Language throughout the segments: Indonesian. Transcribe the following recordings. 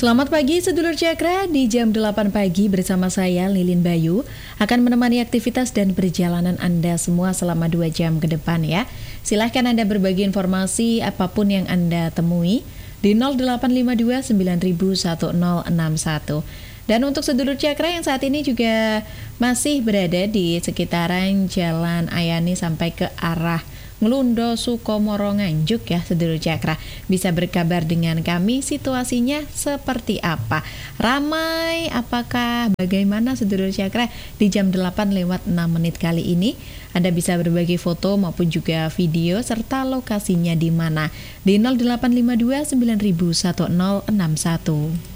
Selamat pagi sedulur Cakra, di jam 8 pagi bersama saya Lilin Bayu akan menemani aktivitas dan perjalanan Anda semua selama 2 jam ke depan ya. Silahkan Anda berbagi informasi apapun yang Anda temui di 0852 9000 1061. Dan untuk sedulur Cakra yang saat ini juga masih berada di sekitaran Jalan Ayani sampai ke arah Ngelundo, Sukomoro, Nganjuk ya sedulur Cakra, bisa berkabar dengan kami situasinya seperti apa, ramai apakah, bagaimana sedulur Cakra. Di jam 8:06 kali ini Anda bisa berbagi foto maupun juga video serta lokasinya di mana di 0852 9000 1061.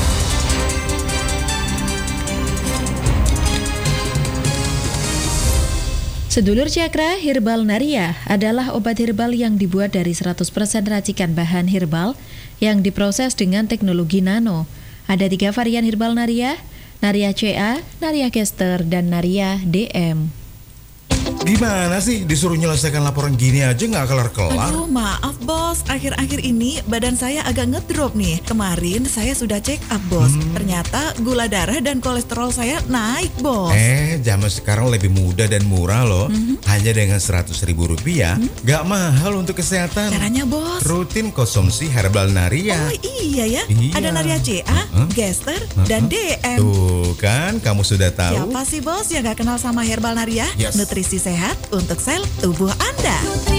Sedulur Cakra, Herbal Naria adalah obat herbal yang dibuat dari 100% racikan bahan herbal yang diproses dengan teknologi nano. Ada 3 varian Herbal Naria, Naria CA, Naria Kester, dan Naria DM. Gimana sih disuruh nyelesaikan laporan gini aja nggak kelar-kelar? Aduh, maaf bos, akhir-akhir ini badan saya agak ngedrop nih. Kemarin saya sudah check up bos, ternyata gula darah dan kolesterol saya naik bos. Zaman sekarang lebih mudah dan murah loh. Hanya dengan Rp100.000, nggak mahal untuk kesehatan. Caranya bos? Rutin konsumsi Herbal Naria. Oh iya ya, Iya. ada Naria CA, Gester, dan DM. Tuh kan, kamu sudah tahu. Siapa sih bos yang gak kenal sama Herbal Naria? Yes. Nutrisi sehat untuk sel tubuh Anda.